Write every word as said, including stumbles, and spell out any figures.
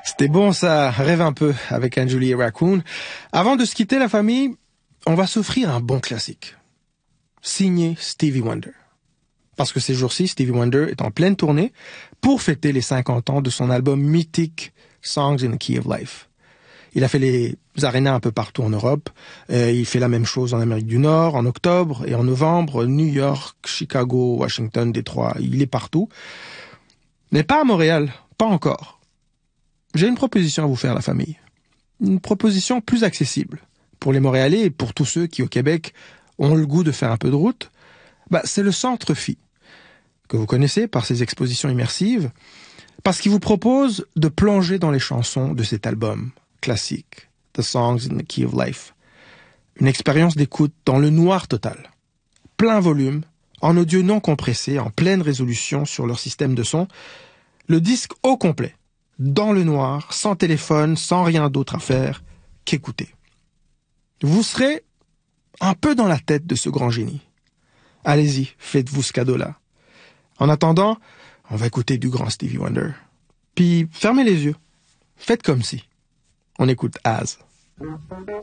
C'était bon ça, rêve un peu avec Anjuli et Raccoon. Avant de se quitter la famille, on va s'offrir un bon classique. Signé Stevie Wonder. Parce que ces jours-ci, Stevie Wonder est en pleine tournée pour fêter les cinquante ans de son album mythique Songs in the Key of Life. Il a fait les arénas un peu partout en Europe. Euh, il fait la même chose en Amérique du Nord, en octobre et en novembre, New York, Chicago, Washington, Détroit. Il est partout. Mais pas à Montréal, pas encore. J'ai une proposition à vous faire, la famille. Une proposition plus accessible. Pour les Montréalais et pour tous ceux qui, au Québec, ont le goût de faire un peu de route, bah, c'est le Centre Phi, que vous connaissez par ses expositions immersives, parce qu'il vous propose de plonger dans les chansons de cet album classique, The Songs in the Key of Life. Une expérience d'écoute dans le noir total. Plein volume, en audio non compressé, en pleine résolution sur leur système de son. Le disque au complet, dans le noir, sans téléphone, sans rien d'autre à faire qu'écouter. Vous serez un peu dans la tête de ce grand génie. Allez-y, faites-vous ce cadeau-là. En attendant, on va écouter du grand Stevie Wonder. Puis fermez les yeux. Faites comme si. On écoute Az.